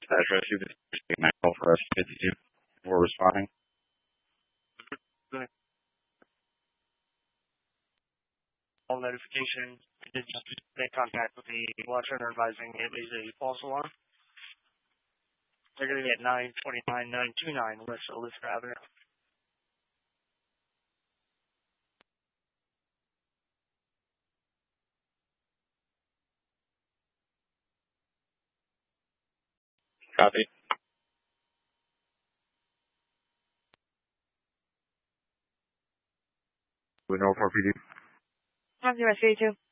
address you've been taking that call for us 52 before responding. All notification. Did you make contact with the watcher advising it is a false alarm? They're going to be at 929 West Elizabeth Avenue. Copy. With no 4 PD. Have the rest of you too.